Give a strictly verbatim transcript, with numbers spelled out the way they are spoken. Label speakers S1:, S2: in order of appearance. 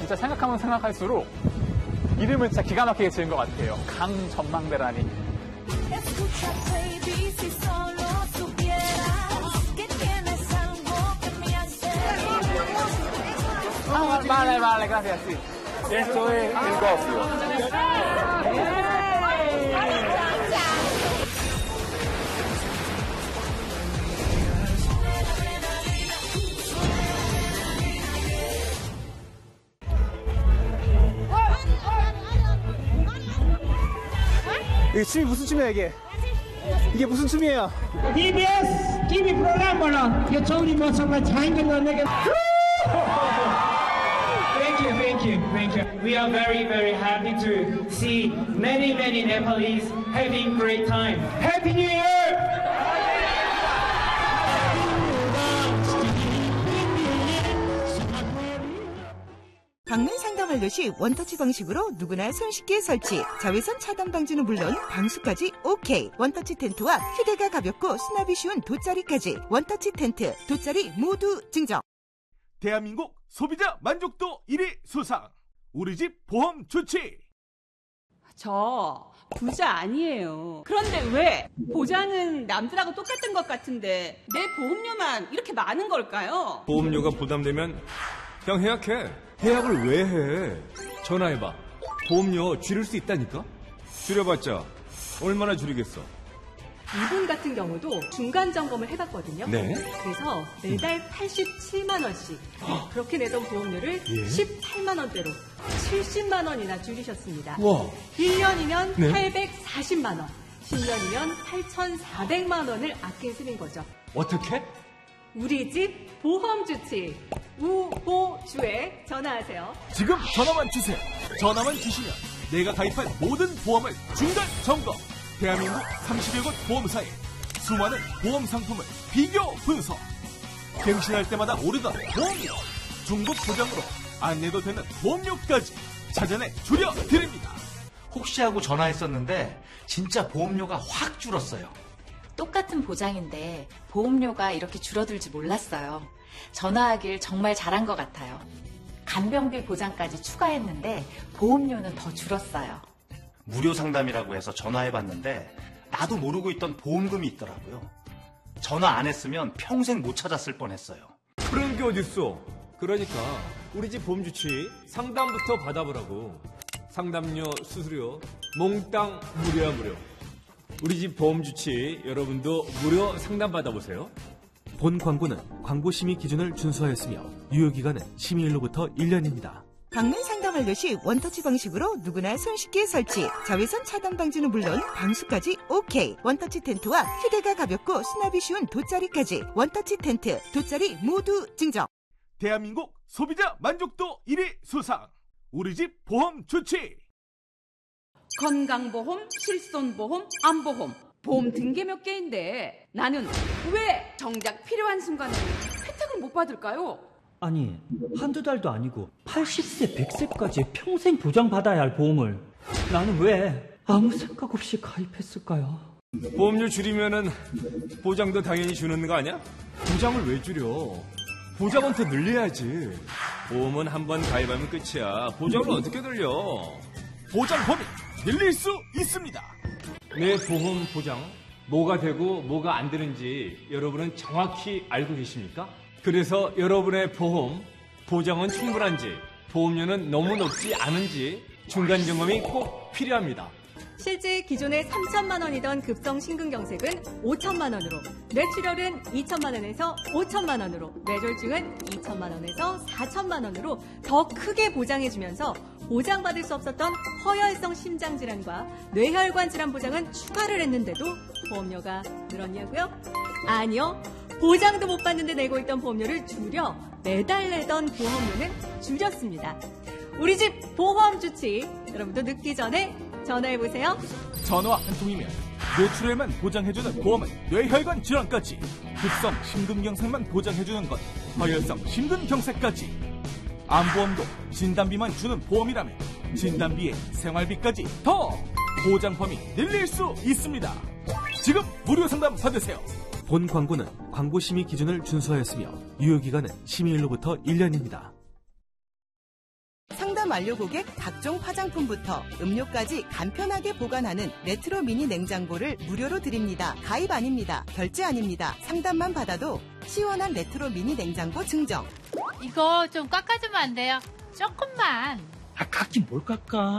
S1: 진짜 생각하면 생각할수록 이름을 진짜 기가 막히게 지은 것 같아요. 강전망대라니. 아, vale, vale, gracias, sí. Esto es el gofio.
S2: 이게 춤이 무슨 춤이야 이게? 이게 무슨 춤이에요?
S3: 티비에스 티비 프로그램으로 요청이 모습을 장인으로 내게.
S4: Thank you, thank you, thank you. We are very, very happy to see many, many Nepalese having great time. Happy New Year!
S5: 방문 상담 완료시 원터치 방식으로 누구나 손쉽게 설치. 자외선 차단 방지는 물론 방수까지 오케이. 원터치 텐트와 휴대가 가볍고 수납이 쉬운 돗자리까지. 원터치 텐트, 돗자리 모두 증정.
S6: 대한민국 소비자 만족도 일 위 수상. 우리 집 보험 좋지.
S7: 저 부자 아니에요. 그런데 왜 보장은 남들하고 똑같은 것 같은데 내 보험료만 이렇게 많은 걸까요?
S8: 보험료가 부담되면 그냥 해약해. 해약을 왜 해? 전화해봐. 보험료 줄일 수 있다니까? 줄여봤자 얼마나 줄이겠어?
S9: 이분 같은 경우도 중간 점검을 해봤거든요.
S8: 네.
S9: 그래서 매달 팔십칠만 원씩 그렇게 내던 보험료를
S8: 예.
S9: 십팔만 원대로 칠십만 원이나 줄이셨습니다.
S8: 와.
S9: 일 년이면
S8: 네.
S9: 팔백사십만 원, 십 년이면 팔천사백만 원을 아낄 셈인 거죠.
S8: 어떻게?
S9: 우리 집 보험주치 우보주에 전화하세요.
S6: 지금 전화만 주세요. 전화만 주시면 내가 가입한 모든 보험을 중간 점검. 대한민국 삼십여 곳 보험사에 수많은 보험 상품을 비교 분석. 갱신할 때마다 오르던 보험료. 중복 보장으로 안 내도 되는 보험료까지 찾아내 줄여드립니다.
S10: 혹시 하고 전화했었는데 진짜 보험료가 확 줄었어요.
S11: 똑같은 보장인데 보험료가 이렇게 줄어들지 몰랐어요. 전화하길 정말 잘한 것 같아요. 간병비 보장까지 추가했는데 보험료는 더 줄었어요.
S10: 무료 상담이라고 해서 전화해봤는데 나도 모르고 있던 보험금이 있더라고요. 전화 안 했으면 평생 못 찾았을 뻔했어요.
S8: 그런 게 어딨어. 그러니까 우리 집 보험주치 상담부터 받아보라고. 상담료, 수수료 몽땅 무료야 무료. 우리 집 보험주치 여러분도 무료 상담 받아보세요.
S12: 본 광고는 광고 심의 기준을 준수하였으며 유효기간은 심의일로부터 일 년입니다.
S5: 방문 상담 완료시 원터치 방식으로 누구나 손쉽게 설치. 자외선 차단 방지는 물론 방수까지 오케이. 원터치 텐트와 휴대가 가볍고 수납이 쉬운 돗자리까지. 원터치 텐트, 돗자리 모두 증정.
S6: 대한민국 소비자 만족도 일 위 수상. 우리 집 보험 좋지.
S7: 건강보험, 실손보험, 암보험 보험 등계 몇 개인데 나는 왜 정작 필요한 순간에 혜택을 못 받을까요?
S13: 아니, 한두 달도 아니고 팔십 세, 백 세까지 평생 보장받아야 할 보험을 나는 왜 아무 생각 없이 가입했을까요?
S8: 보험료 줄이면은 보장도 당연히 주는 거 아니야? 보장을 왜 줄여? 보장은 더 늘려야지. 보험은 한 번 가입하면 끝이야. 보장을 어떻게 늘려?
S6: 보장 범위 늘릴 수 있습니다.
S8: 내 보험 보장 뭐가 되고 뭐가 안 되는지 여러분은 정확히 알고 계십니까? 그래서 여러분의 보험 보장은 충분한지 보험료는 너무 높지 않은지 중간 점검이 꼭 필요합니다.
S9: 실제 기존에 삼천만 원이던 급성 심근경색은 오천만 원으로, 뇌출혈은 이천만 원에서 오천만 원으로, 뇌졸중은 이천만 원에서 사천만 원으로 더 크게 보장해주면서 보장받을 수 없었던 허혈성 심장질환과 뇌혈관 질환 보장은 추가를 했는데도 보험료가 늘었냐고요? 아니요. 보장도 못 받는데 내고 있던 보험료를 줄여 매달 내던 보험료는 줄였습니다. 우리 집 보험 주치 여러분도 늦기 전에 전화해보세요.
S6: 전화 한 통이면 뇌출혈만 보장해주는 보험은 뇌혈관 질환까지, 급성 심근경색만 보장해주는 것 허혈성 심근경색까지, 암보험도 진단비만 주는 보험이라면 진단비에 생활비까지 더 보장 범위 늘릴 수 있습니다. 지금 무료 상담 받으세요.
S12: 본 광고는 광고 심의 기준을 준수하였으며 유효기간은 심의일로부터 일 년입니다.
S5: 상담 완료 고객 각종 화장품부터 음료까지 간편하게 보관하는 레트로 미니 냉장고를 무료로 드립니다. 가입 아닙니다. 결제 아닙니다. 상담만 받아도 시원한 레트로 미니 냉장고 증정.
S14: 이거 좀 깎아주면 안 돼요? 조금만.
S13: 아, 깎긴 뭘 깎아.